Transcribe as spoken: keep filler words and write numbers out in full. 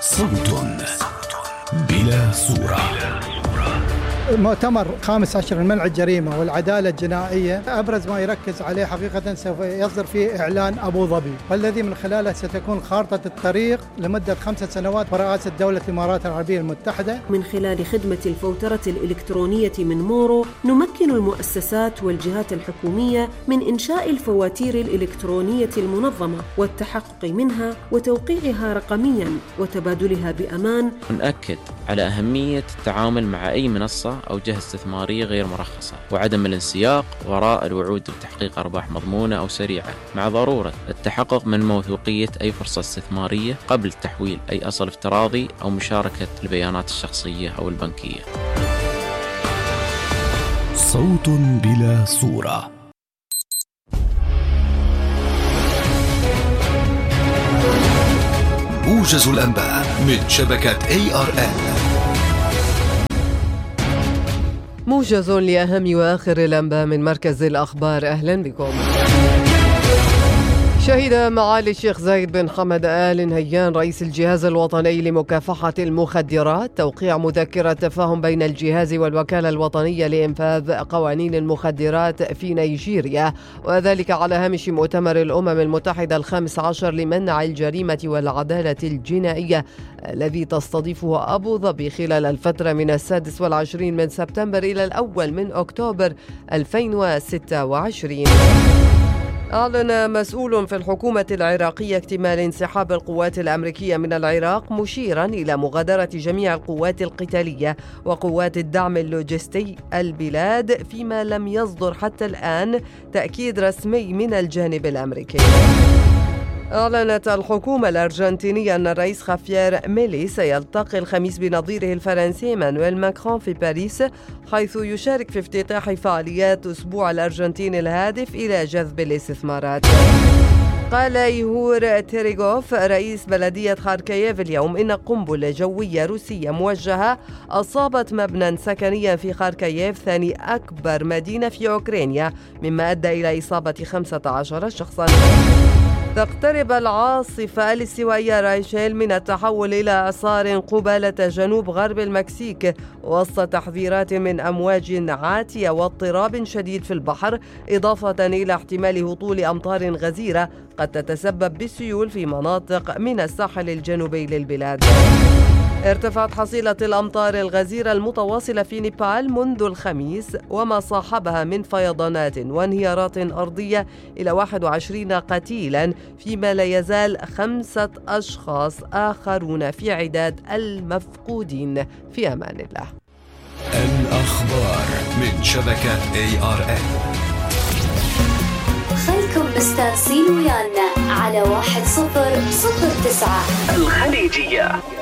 صوت بلا صورة. مؤتمر خامس عشر منع الجريمة والعدالة الجنائية أبرز ما يركز عليه حقيقة سوف يصدر فيه إعلان أبو ظبي، والذي من خلاله ستكون خارطة الطريق لمدة خمسة سنوات برئاسة دولة الإمارات العربية المتحدة. من خلال خدمة الفوترة الإلكترونية من مورو نمكن المؤسسات والجهات الحكومية من إنشاء الفواتير الإلكترونية المنظمة والتحقق منها وتوقيعها رقمياً وتبادلها بأمان. نأكد على أهمية التعامل مع أي منصة أو جهة استثمارية غير مرخصة، وعدم الانسياق وراء الوعود بتحقيق أرباح مضمونة أو سريعة، مع ضرورة التحقق من موثوقية أي فرصة استثمارية قبل تحويل أي أصل افتراضي أو مشاركة البيانات الشخصية أو البنكية. صوت بلا صورة. موجز الأنباء من شبكة إيه آر إل. موجز لأهم وآخر الأنباء من مركز الأخبار. أهلا بكم. شهد معالي الشيخ زايد بن حمد آل نهيان رئيس الجهاز الوطني لمكافحة المخدرات توقيع مذكرة تفاهم بين الجهاز والوكالة الوطنية لإنفاذ قوانين المخدرات في نيجيريا، وذلك على هامش مؤتمر الأمم المتحدة الخامس عشر لمنع الجريمة والعدالة الجنائية الذي تستضيفه أبو ظبي خلال الفترة من السادس والعشرين من سبتمبر إلى الأول من أكتوبر ألفين وستة وعشرين. أعلن مسؤول في الحكومة العراقية اكتمال انسحاب القوات الأمريكية من العراق، مشيرا إلى مغادرة جميع القوات القتالية وقوات الدعم اللوجستي البلاد، فيما لم يصدر حتى الآن تأكيد رسمي من الجانب الأمريكي. أعلنت الحكومة الأرجنتينية أن الرئيس خافير ميلي سيلتقي الخميس بنظيره الفرنسي إيمانويل ماكرون في باريس، حيث يشارك في افتتاح فعاليات أسبوع الأرجنتين الهادف إلى جذب الاستثمارات. قال إيهور تيريغوف رئيس بلدية خاركييف اليوم إن قنبلة جوية روسية موجهة أصابت مبنى سكنيا في خاركييف، ثاني أكبر مدينة في أوكرانيا، مما أدى إلى إصابة خمسة عشر شخصا. تقترب العاصفة الاستوائية رايشيل من التحول إلى إعصار قبالة جنوب غرب المكسيك، وسط تحذيرات من أمواج عاتية واضطراب شديد في البحر، إضافة إلى احتمال هطول أمطار غزيرة قد تتسبب بالسيول في مناطق من الساحل الجنوبي للبلاد. ارتفعت حصيلة الأمطار الغزيرة المتواصلة في نيبال منذ الخميس وما صاحبها من فيضانات وانهيارات أرضية إلى واحد وعشرين قتيلا، فيما لا يزال خمسة أشخاص آخرون في عداد المفقودين. في أمان الله. الأخبار من شبكة إيه آر إل. خلكم مستانسين ويانا على واحد صفر صفر تسعة الخليجية.